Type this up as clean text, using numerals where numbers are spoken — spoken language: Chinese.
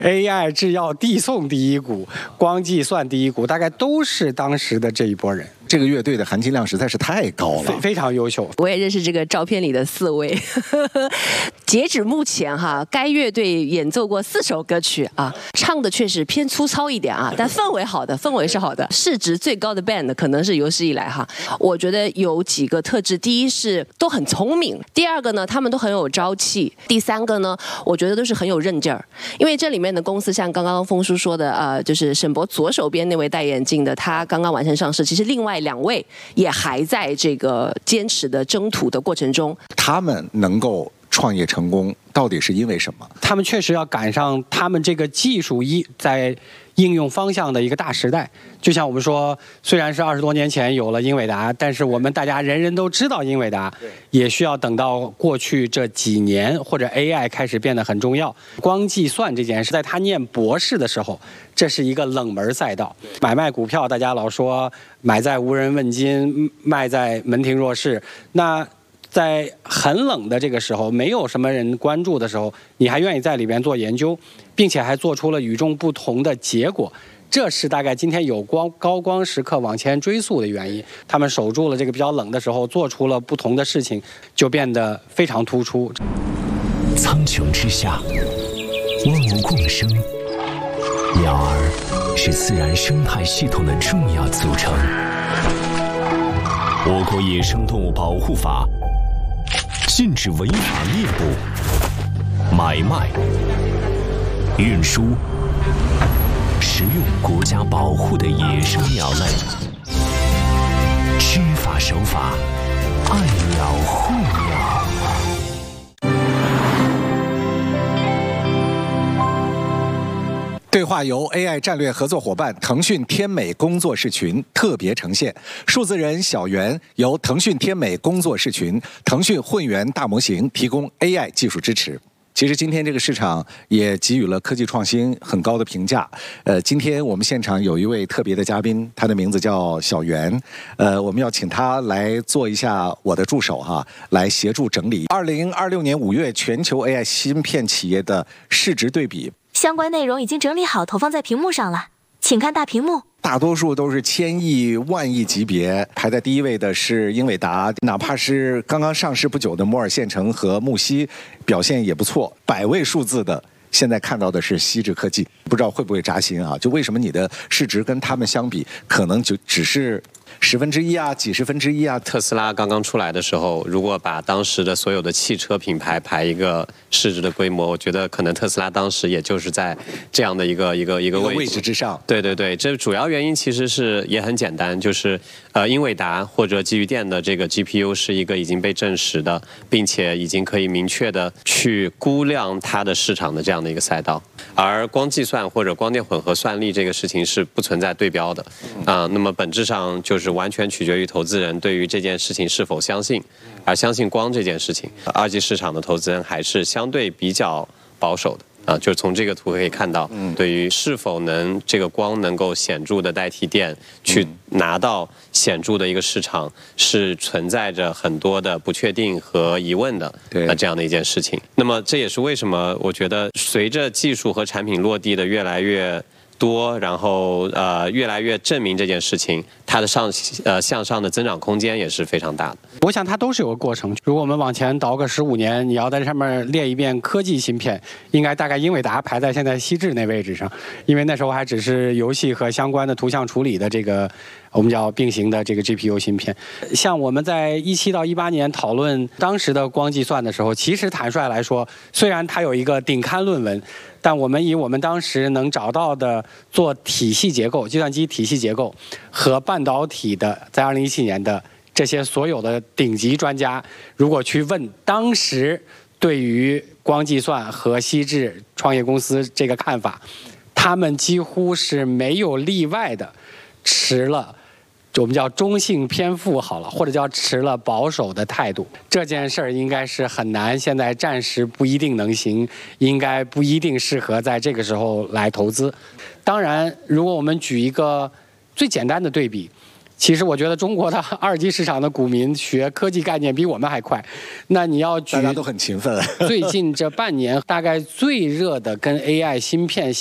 AI 制药递送第一股，光计算第一股，大概都是当时的这一波人。 这个乐队的含金量实在是太高了， 非常优秀。 我也认识这个照片里的4位。截止目前哈，该乐队演奏过4首歌曲啊，唱的确实偏粗糙一点啊，但氛围好的，氛围是好的。市值最高的 band 可能是有史以来哈。我觉得有几个特质，第一是都很聪明，第二个呢，他们都很有朝气，第三个呢，我觉得都是很有韧劲儿。因为这里面的公司，像刚刚峰叔说的，就是沈博左手边那位戴眼镜的，他刚刚完成上市，其实另外2位也还在这个坚持的征途的过程中。 他们能够创业成功，到底是因为什么？ 他们确实要赶上他们这个技术在应用方向的一个大时代。就像我们说，虽然是20多年前有了英伟达，但是我们大家人人都知道英伟达，也需要等到过去这几年或者 AI 开始变得很重要。光计算这件事，在他念博士的时候，这是一个冷门赛道。买卖股票，大家老说买在无人问津，卖在门庭若市。那在很冷的这个时候，没有什么人关注的时候，你还愿意在里边做研究，并且还做出了与众不同的结果，这是大概今天有高光时刻往前追溯的原因。他们守住了这个比较冷的时候，做出了不同的事情，就变得非常突出。 苍穹之下，万物共生，鸟儿是自然生态系统的重要组成。我国野生动物保护法禁止违法猎捕、买卖、运输、食用国家保护的野生鸟类。知法守法，爱鸟护鸟。 对话由 AI 战略合作伙伴腾讯天美工作室群特别呈现，数字人小袁由腾讯天美工作室群、腾讯混元大模型提供 AI 技术支持。其实今天这个市场也给予了科技创新很高的评价。今天我们现场有一位特别的嘉宾，他的名字叫小袁。我们要请他来做一下我的助手哈，来协助整理2026年5月全球 AI 芯片企业的市值对比。 相关内容已经整理好，投放在屏幕上了，请看大屏幕。 大多数都是1000亿、万亿级别，排在第一位的是英伟达，哪怕是刚刚上市不久的摩尔线程和木犀，表现也不错。100位数字的，现在看到的是希智科技，不知道会不会扎心啊？就为什么你的市值跟他们相比，可能就只是1/10啊，几十分之一啊？ 特斯拉刚刚出来的时候，如果把当时的所有的汽车品牌排一个市值的规模，我觉得可能特斯拉当时也就是在这样的一个位置之上。 对对对，这主要原因其实是也很简单，就是英伟达或者基于电的这个 GPU 是一个已经被证实的，并且已经可以明确的去估量它的市场的这样的一个赛道，而光计算或者光电混合算力这个事情是不存在对标的那么本质上就是完全取决于投资人对于这件事情是否相信，而相信光这件事情，二级市场的投资人还是相对比较保守的就是从这个图可以看到，对于是否这个光能够显著的代替电去拿到显著的一个市场，是存在着很多的不确定和疑问的这样的一件事情。那么这也是为什么我觉得随着技术和产品落地的越来越多，然后越来越证明这件事情，它的向上的增长空间也是非常大的。 我想它都是有个过程。如果我们往前倒个15年，你要在上面列一遍科技芯片，应该大概英伟达排在现在希智那位置上，因为那时候还只是游戏和相关的图像处理的这个我们叫并行的这个 GPU 芯片。像我们在17到18年讨论当时的光计算的时候，其实坦率来说，虽然它有一个顶刊论文，但我们以我们当时能找到的做体系结构、计算机体系结构和半导体的，在2017年的这些所有的顶级专家，如果去问当时对于光计算和希智创业公司这个看法，他们几乎是没有例外的持了我们叫中性偏负好了，或者叫持了保守的态度。这件事儿应该是很难，现在暂时不一定能行，应该不一定适合在这个时候来投资。当然，如果我们举一个最简单的对比， 其实我觉得中国的二级市场的股民学科技概念比我们还快。那你要举大家都很勤奋。 最近这半年大概最热的跟 AI 芯片